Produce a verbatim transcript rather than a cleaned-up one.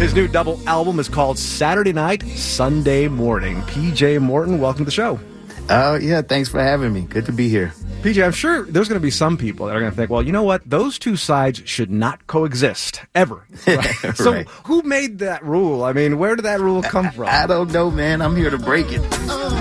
His new double album is called Saturday Night, Sunday Morning. P J Morton, welcome to the show. Oh, uh, yeah, thanks for having me. Good to be here. P J, I'm sure there's going to be some people that are going to think, well, you know what? Those two sides should not coexist, ever. Right? Right. So who made that rule? I mean, where did that rule come from? I, I don't know, man. I'm here to break it.